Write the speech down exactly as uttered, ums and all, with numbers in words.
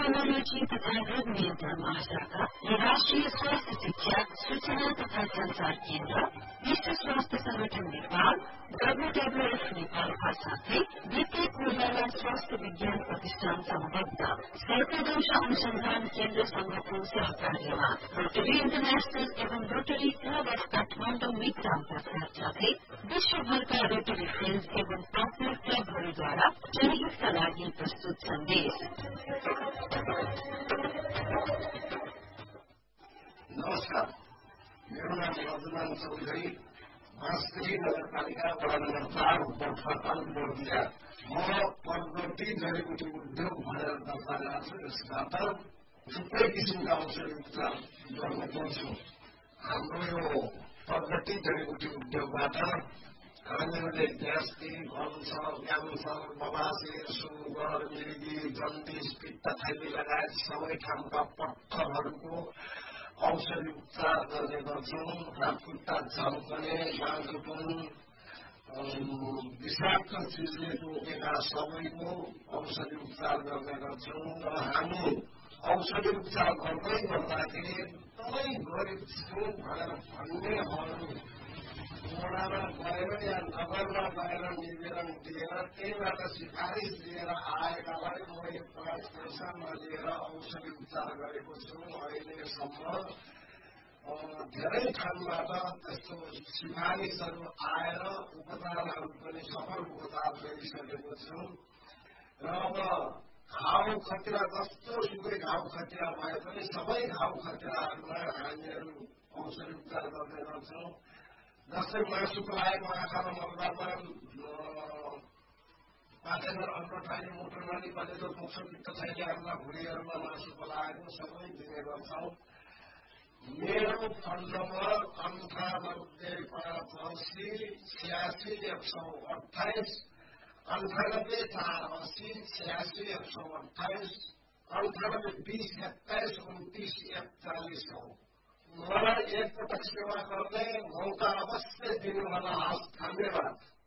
इम्यूनोलोजी तथा रोग नियन्त्रण महाशाखा र राष्ट्रिय स्वास्थ्य शिक्षा सूचना तथा संचार केन्द्र विश्व स्वास्थ्य संगठन नेपाल डब्ल्यूडब्ल्यूएफ नेपालका साथै वित्तीय कोइराला स्वास्थ्य विज्ञान प्रतिष्ठान सम्बद्ध सर्पदंश अनुसन्धान केन्द्र संघको सहकार्यमा रोटरी इन्टरनेशनल एवं रोटरी क्लब अफ काठमाडौँ मित्रामका साथै विश्वभरका रोटरी फ्रेन्ड्स एवं पार्टनर क्लबहरूद्वारा जनहितका लागि प्रस्तुत सन्देश। नमस्कार, मेरो नाम रजमान चौधरी, बाँसदेही नगरपालिका वडा नम्बर चार बटफातल बोर्डिया। म प्रगति जडीबुटी उद्योग भनेर दर्ता गर्छु। यसबाट थुप्रै किसिमका औषधि उपचार गर्न पर्छु। हाम्रो यो प्रगति जडीबुटी उद्योगबाट हामीहरूले ग्यास्ट्रिक, अल्सर, क्यान्सर, बबासिर, सुगर, मिर्गी, जन्डिस, पित्त थैली लगायत सबै ठाउँका पत्थरहरूको औषधि उपचार गर्ने गर्छौं। हातखुट्टा झम्कने, बाँझोपन, विषाक्त चिजले टोकेका सबैको औषधि उपचार गर्ने गर्छौं। र हामी औषधि उपचार गर्दै गर्दाखेरि एकदमै गरिब छु भनेर भन्नेहरू वडामा गएर या नगरमा गएर निवेदन दिएर त्यहीबाट सिफारिस दिएर आएकालाई मैले पाँच पैसा नलिएर औषधि उपचार गरेको छु। अहिलेसम्म धेरै ठाउँबाट त्यस्तो सिफारिसहरू आएर उपचारहरू पनि सफल उपचार गरिसकेको छु। र अब घाउ खतिरा जस्तो सुकै घाउ खतिरा भए पनि सबै घाउ खतिराहरूमा हामीहरू औषधि उपचार गर्ने गर्छौं। जस्तै मासुको लागेको आँखामा मर्दामा पाठेघर अन्नठानी मोटर नली कलेजो पोक्सो पित्त थैलीहरूमा भुँडीहरूमा मासुको लागेको सबै दिने गर्छौं। मेरो फोन नम्बर अन्ठानब्बे पाँच असी छ्यासी एक सौ अठाइस अन्ठानब्बे चार असी छ्यासी एक सौ अठाइस अन्ठानब्बे बीस एक्काइस उन्तिस एकचालिस हो। मलाई एकपटक सेवा गर्ने मौका अवश्य दिनुहोला। धन्यवाद।